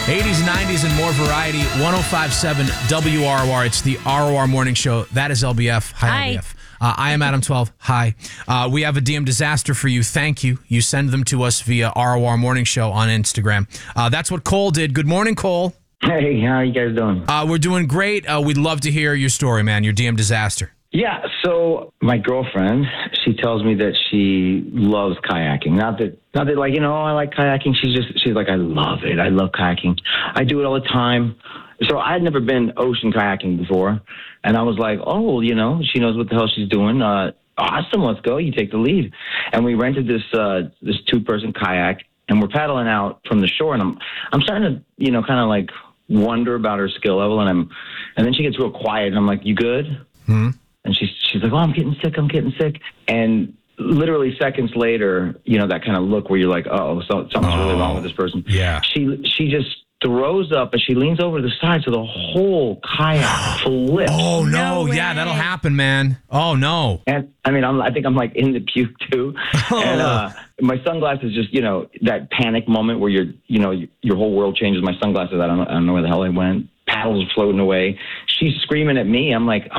80s, 90s, and more variety. 105.7 WROR. It's the ROR Morning Show. That is LBF. Hi, LBF. I am Adam 12. Hi. We have a DM disaster for you. Thank you. You send them to us via ROR Morning Show on Instagram. That's what Cole did. Good morning, Cole. Hey, how are you guys doing? We're doing great. We'd love to hear your story, man. Your DM disaster. Yeah, so my girlfriend, she tells me that she loves kayaking. Not that like, I like kayaking. She's like, I love it. I love kayaking. I do it all the time. So I had never been ocean kayaking before. And I was like, oh, she knows what the hell she's doing. Awesome, let's go. You take the lead. And we rented this two-person kayak, and we're paddling out from the shore. And I'm starting to, kind of like wonder about her skill level. And then she gets real quiet, and I'm like, you good? Mm-hmm. And she's like, oh, I'm getting sick. And literally seconds later, that kind of look where you're like, oh, something's really wrong with this person. Yeah. She just throws up and she leans over to the side, so the whole kayak flips. Oh, no. Yeah, that'll happen, man. Oh, no. And I think I'm like in the puke too. And my sunglasses just, that panic moment where your whole world changes. My sunglasses, I don't know where the hell they went. Paddles floating away. She's screaming at me. I'm like,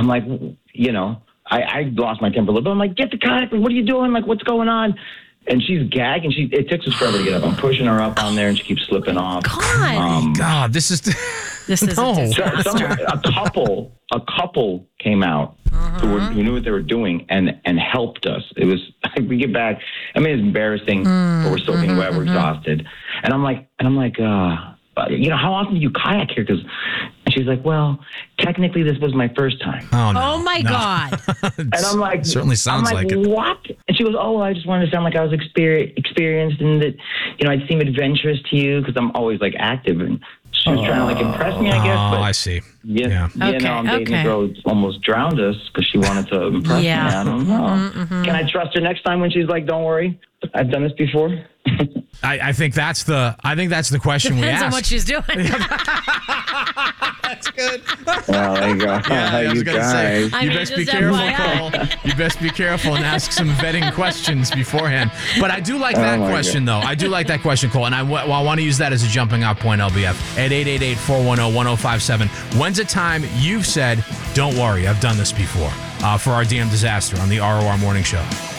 I lost my temper a little bit. I'm like, get the kayak. What are you doing? Like, what's going on? And she's gagging. It takes us forever to get up. I'm pushing her up on there, and she keeps slipping off. God, this is a disaster. A couple came out who knew what they were doing and helped us. It was like we get back. It's embarrassing, but we're soaking wet. We're exhausted, and I'm like, how often do you kayak here? And she's like, well, technically this was my first time. Oh, no. Oh my God. And I'm like, certainly sounds like it. What? And she goes, oh, I just wanted to sound like I was experienced and that, I'd seem adventurous to you because I'm always like active. And she was trying to impress me, I guess. Oh, But I see. Yeah. I'm dating a girl who almost drowned us because she wanted to impress me. I don't know. Can I trust her next time when she's like, don't worry, I've done this before? I think that's the question we Depends ask. on what she's doing. That's good. Well, there you go. Yeah, I was going to say, I you mean, best be just careful, FYI. Cole. You best be careful and ask some vetting questions beforehand. But I do like that question, though. I do like that question, Cole. And I want to use that as a jumping off point, LBF, at 888-410-1057. When's a time you've said, don't worry, I've done this before, for our DM disaster on the ROR Morning Show?